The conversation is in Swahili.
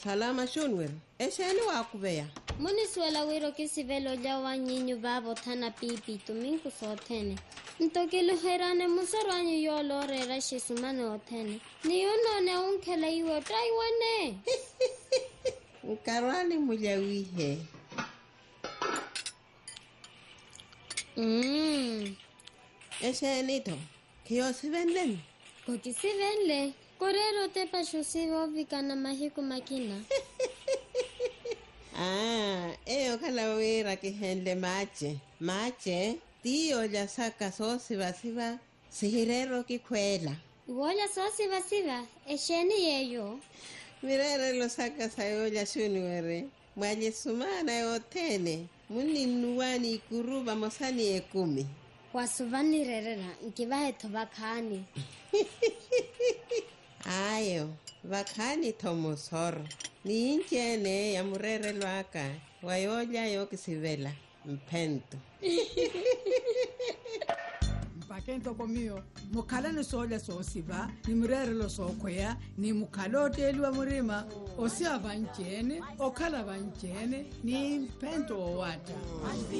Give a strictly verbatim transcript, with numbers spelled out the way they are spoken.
Salama shunwer. Esheni wakubeya. Muni suela wiro kisivelo jawa nyinyu babo thana pipi tuminku sothene. Ntokelu herane musarwanyu yolo rera shisumane othene. Niyonone unkela iwe taiwane. Nkarwani mujawihe. Mm. Esheni to. Kiyo sivenlen. Koki sivenle. Korero te pashusivo vikana mahiku makina. Ah, eyo kala wera kihenle mache. Mache, tiyo ya saka so siva siva, sihirero kikwela. Iwola so siva siva, esheni yeyo. Mirere lo saka sayo ya shunwere. Mwaje sumana yotene. Muni nuwani kuruba mosani ekumi. Wasuvani rerera, nkivahe tobakani. Ayo, vakani tomosoro. Ni inchene ya murere lwaka. Wayoja yo kisivela. Mpento. Mpakento komio. Mukala no soja so siva. Ni murere lo so kwea. Ni mukalote elwa murima. Osia vanchene. Okala vanchene. Ni mpento o wata.